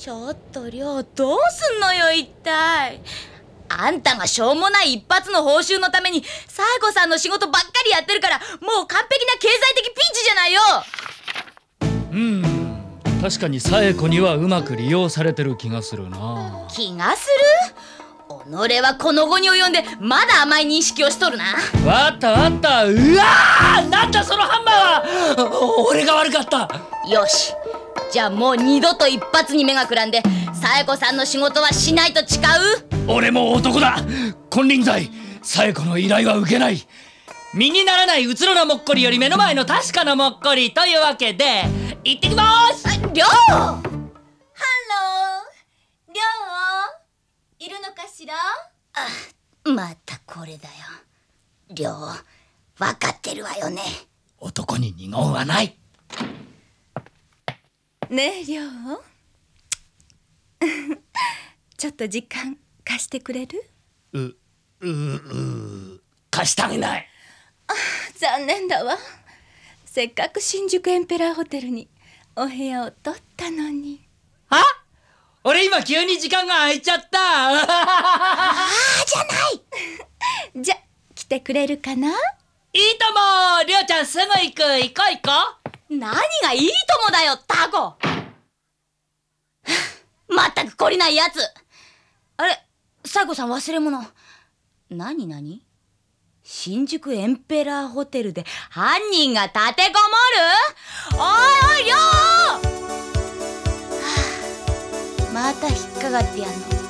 ちょっとりょう、どうすんのよ一体。あんたがしょうもない一発の報酬のためにサエコさんの仕事ばっかりやってるから、もう完璧な経済的ピンチじゃないよ。 確かにサエコにはうまく利用されてる気がするな。 気がする？己はこの後に及んでまだ甘い認識をしとるな。 わった。うわー、なんだそのハンマーは。俺が悪かった。 よし、じゃあもう二度と一発に目がくらんでサエコさんの仕事はしないと誓う？ 俺も男だ。金輪際サエコの依頼は受けない。身にならないうつろなもっこりより目の前の確かなもっこりというわけで行ってきまーす。 りょう、 ハロー、りょういるのかしら？ またこれだよ。りょう、わかってるわよね。 男に二言はない。 ねえりょうちょっと時間貸してくれる？ 貸してあげない。 残念だわ。せっかく新宿エンペラーホテルにお部屋を取ったのに。 あ？俺今急に時間が空いちゃった。 じゃないじゃ、来てくれるかな？ いいとも。りょうちゃんすぐ行く。行こう。 何がいいともだよ、タコ。まったく懲りないやつ。あれ、サエコさん忘れ物。何？新宿エンペラーホテルで犯人が立てこもる？おいおい、りょう！また引っかかってやんの。